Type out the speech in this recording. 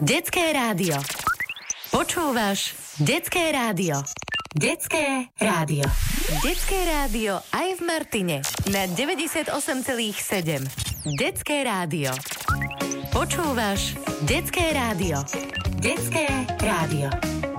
Detské rádio. Počúvaš Detské rádio. Detské rádio. Detské rádio aj v Martine na 98,7. Detské rádio. Počúvaš Detské rádio. Detské rádio.